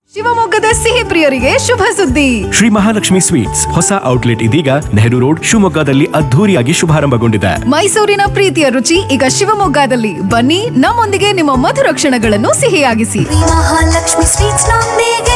ಶಿವಮೊಗ್ಗದ ಸಿಹಿ ಪ್ರಿಯರಿಗೆ ಶುಭ ಸುದ್ದಿ. ಶ್ರೀ ಮಹಾಲಕ್ಷ್ಮಿ ಸ್ವೀಟ್ಸ್ ಹೊಸ ಔಟ್ಲೆಟ್ ಇದೀಗ ನೆಹರು ರೋಡ್ ಶಿವಮೊಗ್ಗದಲ್ಲಿ ಅದ್ಧೂರಿಯಾಗಿ ಶುಭಾರಂಭಗೊಂಡಿದೆ. ಮೈಸೂರಿನ ಪ್ರೀತಿಯ ರುಚಿ ಈಗ ಶಿವಮೊಗ್ಗದಲ್ಲಿ. ಬನ್ನಿ, ನಮ್ಮೊಂದಿಗೆ ನಿಮ್ಮ ಮಧುರ ಕ್ಷಣಗಳನ್ನು ಸಿಹಿಯಾಗಿಸಿ. ಮಹಾಲಕ್ಷ್ಮಿ ಸ್ವೀಟ್ಸ್ ನೊಂದಿಗೆ.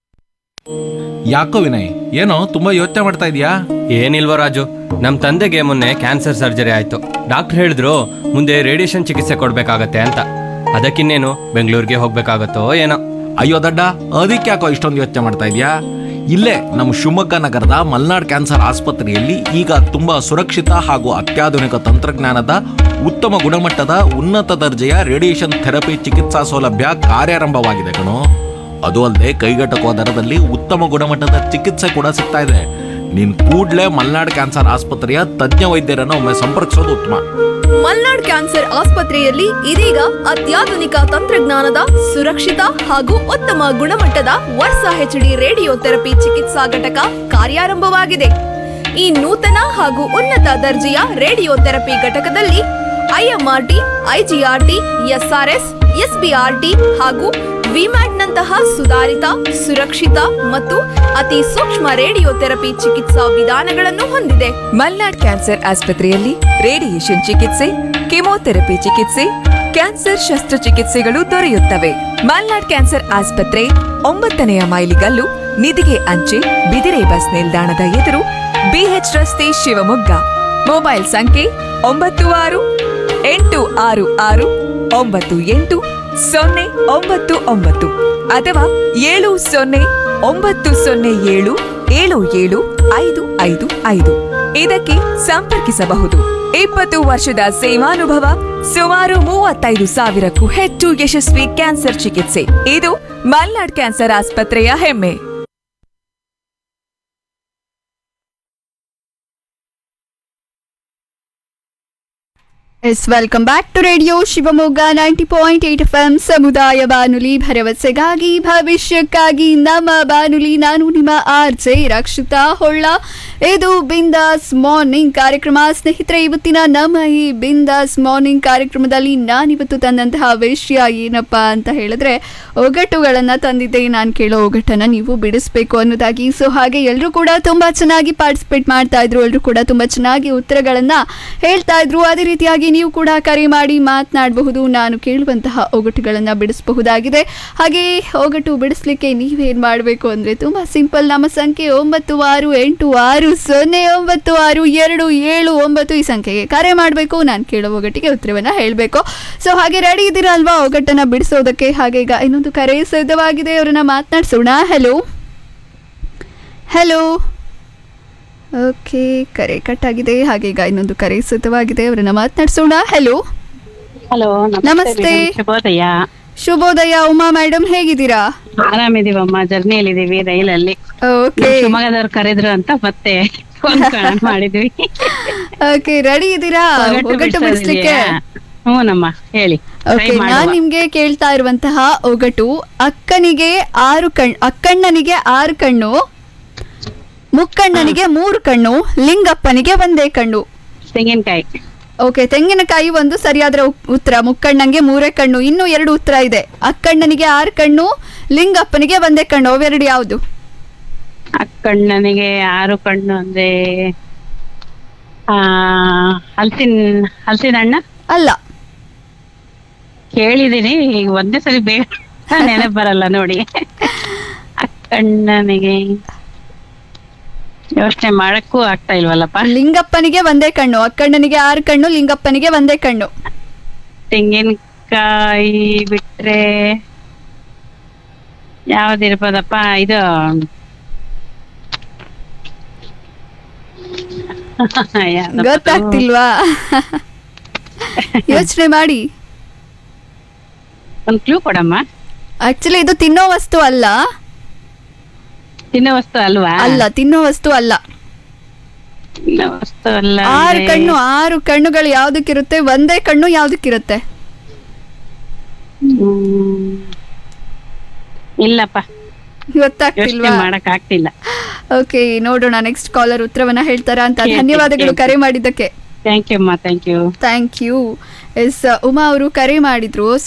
ಯಾಕೋ ವಿನಯ್, ಏನೋ ತುಂಬಾ ಯೋಚನೆ ಮಾಡ್ತಾ ಇದೀಯಾ? ಏನಿಲ್ವ ರಾಜು, ನಮ್ ತಂದೆಗೆ ಮೊನ್ನೆ ಕ್ಯಾನ್ಸರ್ ಸರ್ಜರಿ ಆಯ್ತು. ಡಾಕ್ಟರ್ ಹೇಳಿದ್ರು ಮುಂದೆ ರೇಡಿಯೇಷನ್ ಚಿಕಿತ್ಸೆ ಕೊಡ್ಬೇಕಾಗತ್ತೆ ಅಂತ. ಅದಕ್ಕಿನ್ನೇನು ಬೆಂಗಳೂರಿಗೆ ಹೋಗ್ಬೇಕಾಗತ್ತೋ ಏನೋ. ಅಯ್ಯೋ ದಡ್ಡ, ಅದಕ್ಕೆ ಯಾಕೋ ಇಷ್ಟೊಂದು ಯೋಚನೆ ಮಾಡ್ತಾ ಇದೀಯಾ? ಇಲ್ಲೇ ನಮ್ಮ ಶಿವಮೊಗ್ಗ ನಗರದ ಮಲ್ನಾಡ್ ಕ್ಯಾನ್ಸರ್ ಆಸ್ಪತ್ರೆಯಲ್ಲಿ ಈಗ ತುಂಬಾ ಸುರಕ್ಷಿತ ಹಾಗೂ ಅತ್ಯಾಧುನಿಕ ತಂತ್ರಜ್ಞಾನದ ಉತ್ತಮ ಗುಣಮಟ್ಟದ ಉನ್ನತ ದರ್ಜೆಯ ರೇಡಿಯೇಷನ್ ಥೆರಪಿ ಚಿಕಿತ್ಸಾ ಸೌಲಭ್ಯ ಕಾರ್ಯಾರಂಭವಾಗಿದೆ ಕಣೋ. ಅದು ಅಲ್ಲದೆ ಕೈಗೆಟಕುವ ದರದಲ್ಲಿ ಉತ್ತಮ ಗುಣಮಟ್ಟದ ಚಿಕಿತ್ಸೆ ಕೂಡ ಸಿಗ್ತಾ ಇದೆ. ನೀನ್ ಕೂಡ್ಲೇ ಮಲ್ನಾಡ್ ಕ್ಯಾನ್ಸರ್ ಆಸ್ಪತ್ರೆಯ ತಜ್ಞ ವೈದ್ಯರನ್ನು ಒಮ್ಮೆ ಸಂಪರ್ಕಿಸೋದು ಉತ್ತಮ. ಮಲ್ನಾಡ್ ಕ್ಯಾನ್ಸರ್ ಆಸ್ಪತ್ರೆಯಲ್ಲಿ ಇದೀಗ ಅತ್ಯಾಧುನಿಕ ತಂತ್ರಜ್ಞಾನದ ಸುರಕ್ಷಿತ ಹಾಗೂ ಉತ್ತಮ ಗುಣಮಟ್ಟದ ವರ್ಸಾ ಹೆಚ್ಡಿ ರೇಡಿಯೋ ಥೆರಪಿ ಚಿಕಿತ್ಸಾ ಘಟಕ ಕಾರ್ಯಾರಂಭವಾಗಿದೆ. ಈ ನೂತನ ಹಾಗೂ ಉನ್ನತ ದರ್ಜೆಯ ರೇಡಿಯೋ ಥೆರಪಿ ಘಟಕದಲ್ಲಿ ಐಎಂಆರ್ಟಿ, ಐಜಿಆರ್ಟಿ, ಎಸ್ಆರ್ಎಸ್, ಎಸ್ಬಿಆರ್ಟಿ ಹಾಗೂ ವಿಮ್ಯಾಟ್ನಂತಹ ಸುಧಾರಿತ, ಸುರಕ್ಷಿತ ಮತ್ತು ಅತಿ ಸೂಕ್ಷ್ಮ ರೇಡಿಯೋ ಥೆರಪಿ ಚಿಕಿತ್ಸಾ ವಿಧಾನಗಳನ್ನು ಹೊಂದಿದೆ. ಮಲ್ನಾಡ್ ಕ್ಯಾನ್ಸರ್ ಆಸ್ಪತ್ರೆಯಲ್ಲಿ ರೇಡಿಯೇಷನ್ ಚಿಕಿತ್ಸೆ, ಕೆಮೊಥೆರಪಿ ಚಿಕಿತ್ಸೆ, ಕ್ಯಾನ್ಸರ್ ಶಸ್ತ್ರಚಿಕಿತ್ಸೆಗಳು ದೊರೆಯುತ್ತವೆ. ಮಲ್ನಾಡ್ ಕ್ಯಾನ್ಸರ್ ಆಸ್ಪತ್ರೆ 9ನೇ ಮೈಲಿಗಲ್ಲು, ನಿಧಿಗೆ ಅಂಚೆ, ಬಿದಿರೆ ಬಸ್ ನಿಲ್ದಾಣದ ಎದುರು, ಬಿಎಚ್ ರಸ್ತೆ, ಶಿವಮೊಗ್ಗ. ಮೊಬೈಲ್ ಸಂಖ್ಯೆ 9666988099 ಅಥವಾ 7090077755. ಇದಕ್ಕೆ ಸಂಪರ್ಕಿಸಬಹುದು. 20 ವರ್ಷದ ಸೇವಾನುಭವ, ಸುಮಾರು 35,000ಕ್ಕೂ ಹೆಚ್ಚು ಯಶಸ್ವಿ ಕ್ಯಾನ್ಸರ್ ಚಿಕಿತ್ಸೆ. ಇದು ಮಲ್ನಾಡ್ ಕ್ಯಾನ್ಸರ್ ಆಸ್ಪತ್ರೆಯ ಹೆಮ್ಮೆ. Welcome back to radio Shivamogga 90.8 FM ಸಮುದಾಯ ಬಾನುಲಿ, ಭರವಸೆಗಾಗಿ ಭವಿಷ್ಯಕ್ಕಾಗಿ ನಮ್ಮ ಬಾನುಲಿ. ನಾನು ನಿಮ್ಮ ಆರ್ಜೆ ರಕ್ಷಿತಾ ಹೊಳ್ಳ. ಇದು ಬಿಂದಾಸ್ ಮಾರ್ನಿಂಗ್ ಕಾರ್ಯಕ್ರಮ. ಸ್ನೇಹಿತರೆ, ಇವತ್ತಿನ ನಮ್ಮ ಈ ಬಿಂದಾಸ್ ಮಾರ್ನಿಂಗ್ ಕಾರ್ಯಕ್ರಮದಲ್ಲಿ ನಾನಿವತ್ತು ತಂದಂತಹ ವಿಷಯ ಏನಪ್ಪ ಅಂತ ಹೇಳಿದ್ರೆ, ಒಗಟುಗಳನ್ನು ತಂದಿದ್ದೆ. ನಾನು ಕೇಳೋ ಒಗಟನ್ನು ನೀವು ಬಿಡಿಸ್ಬೇಕು ಅನ್ನೋದಾಗಿ. ಸೊ ಹಾಗೆ ಎಲ್ಲರೂ ಕೂಡ ತುಂಬ ಚೆನ್ನಾಗಿ ಪಾರ್ಟಿಸಿಪೇಟ್ ಮಾಡ್ತಾ ಇದ್ರು. ಎಲ್ಲರೂ ಕೂಡ ತುಂಬ ಚೆನ್ನಾಗಿ ಉತ್ತರಗಳನ್ನು ಹೇಳ್ತಾ ಇದ್ರು. ಅದೇ ರೀತಿಯಾಗಿ ನೀವು ಕೂಡ ಕರೆ ಮಾಡಿ ಮಾತನಾಡಬಹುದು. ನಾನು ಕೇಳುವಂತಹ ಒಗಟುಗಳನ್ನು ಬಿಡಿಸಬಹುದಾಗಿದೆ. ಹಾಗೆ ಒಗಟು ಬಿಡಿಸ್ಲಿಕ್ಕೆ ನೀವೇನು ಮಾಡಬೇಕು ಅಂದರೆ ತುಂಬ ಸಿಂಪಲ್. ನಮ್ಮ ಸಂಖ್ಯೆ 9686096279 ಈ ಸಂಖ್ಯೆಗೆ ಕರೆ ಮಾಡಬೇಕು. ನಾನು ಕೇಳೋ ಒಗಟಿಗೆ ಉತ್ತರವನ್ನು ಹೇಳಬೇಕು. ಸೊ ಹಾಗೆ ರೆಡಿ ಇದ್ದೀರಾ ಅಲ್ವಾ ಒಗಟನ್ನು ಬಿಡಿಸೋದಕ್ಕೆ? ಹಾಗೆ ಈಗ ಇನ್ನೊಂದು ಕರೆ ಸಿದ್ಧವಾಗಿದೆ, ಅವರನ್ನು ಮಾತನಾಡಿಸೋಣ. Hello hello. ಓಕೆ, ಕರೆ ಕಟ್ ಆಗಿದೆ. ಹಾಗೆ ಈಗ ಇನ್ನೊಂದು ಕರೆ ಸಿದ್ಧವಾಗಿದೆ, ಅವರನ್ನ ಮಾತನಾಡಿಸೋಣ. ಹಲೋ ಹಲೋ, ನಮಸ್ತೆ. ಶುಭೋದಯ. ಶುಭೋದಯ ಉಮಾ ಮೇಡಮ್, ಹೇಗಿದ್ದೀರಾ? ಆರಾಮಿದೀವಮ್ಮ, ಜರ್ನಿಯಲ್ಲಿದ್ದೀವಿ, ರೈಲಲ್ಲಿ. ಓಕೆ, ಶಿವಮೊಗ್ಗದವ್ರು ಕರೆದ್ರು ಅಂತ ಮತ್ತೆ ಫೋನ್ ಮಾಡಿದ್ವಿ. ಓಕೆ, ರೆಡಿ ಇದ್ದೀರಾ ಒಗಟು ಬಿಡಿಸ್ಲಿಕ್ಕೆ? ಹ್ಞೂನಮ್ಮ, ಹೇಳಿ. ಓಕೆ, ನಾನ್ ನಿಮ್ಗೆ ಕೇಳ್ತಾ ಇರುವಂತಹ ಒಗಟು: ಅಕ್ಕಣ್ಣನಿಗೆ 6 ಕಣ್ಣು, ಮುಕ್ಕಣ್ಣನಿಗೆ 3 ಕಣ್ಣು, ಲಿಂಗಪ್ಪನಿಗೆ 1 ಕಣ್ಣು. ತೆಂಗಿನಕಾಯಿ. ಓಕೆ, ತೆಂಗಿನಕಾಯಿ ಒಂದು ಸರಿಯಾದ ಉತ್ತರ. ಮುಕ್ಕಣ್ಣಂಗೆ 3 ಕಣ್ಣು. ಇನ್ನೂ 2 ಉತ್ತರ ಇದೆ. ಅಕ್ಕಣ್ಣನಿಗೆ 6 ಕಣ್ಣು, ಲಿಂಗಪ್ಪನಿಗೆ 1 ಕಣ್ಣು. ಅವೆರಡು ಯಾವುದು? ಅಕ್ಕಣ್ಣನಿಗೆ 6 ಕಣ್ಣು ಅಂದ್ರೆ ಹಲಸಿನ ಹಣ್ಣ ಅಲ್ಲ. ಕೇಳಿದೀನಿ, ಈಗ ಒಂದೇ ಸರಿ ಬೇಗ ನೆನಪು ಬರಲ್ಲ ನೋಡಿ. ಅಕ್ಕಣ್ಣನಿಗೆ ಯೋಚನೆ ಮಾಡಕ್ಕೂ ಆಗ್ತಾ ಇಲ್ವಲ್ಲಪ್ಪ. ಲಿಂಗಪ್ಪನಿಗೆ 1 ಕಣ್ಣು, ಅಕ್ಕಣ್ಣನಿಗೆ 6 ಕಣ್ಣು, ಲಿಂಗಪ್ಪನಿಗೆ 1 ಕಣ್ಣು. ತೆಂಗಿನಕಾಯಿ ಬಿಟ್ರೆ ಯಾವ್ದಿರ್ಬೋದಪ್ಪ? ಇದು ಗೊತ್ತಾಗ್ತಿಲ್ವಾ? ಯೋಚನೆ ಮಾಡಿ. ಒಂದ್ ಕ್ಲೂ ಕೊಡಮ್ಮ. ಆಕ್ಚುಲಿ ಇದು ತಿನ್ನೋ ವಸ್ತು ಅಲ್ಲ. ತಿನ್ನೋ ವಸ್ತು ಅಲ್ವಾ? ಅಲ್ಲ, ತಿನ್ನೋ ವಸ್ತು ಅಲ್ಲ. ತಿನ್ನೋ ವಸ್ತು ಅಲ್ಲ. 6 ಕಣ್ಣು, 6 ಕಣ್ಣುಗಳು ಯಾವ್ದಕ್ಕಿರುತ್ತೆ? 1 ಕಣ್ಣು ಯಾವ್ದಕ್ಕಿರುತ್ತೆ? ಇಲ್ಲಪ್ಪ, ಗೊತ್ತಾಗ್ತಿಲ್ವಾ? ಮಾಡಕ್ ಆಗ್ತಿಲ್ಲ. ಓಕೆ, ನೋಡೋಣ ನೆಕ್ಸ್ಟ್ ಕಾಲರ್ ಉತ್ತರವನ್ನ ಹೇಳ್ತಾರಾ ಅಂತ. ಧನ್ಯವಾದಗಳು ಕರೆ ಮಾಡಿದ್ದಕ್ಕೆ. ಥ್ಯಾಂಕ್ ಯು ಅಮ್ಮ, thank you. Thank you. S, Uma ಅವರು ಕರೆ ಮಾಡಿದ್ರು.